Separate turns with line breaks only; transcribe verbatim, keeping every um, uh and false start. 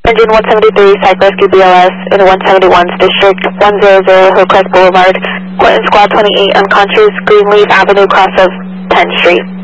Engine one seventy-three, Psych Rescue B L S in one seventy-one's District, one hundred Hillcrest Boulevard, Quentin Squad twenty-eight, unconscious, Greenleaf Avenue, cross of tenth Street.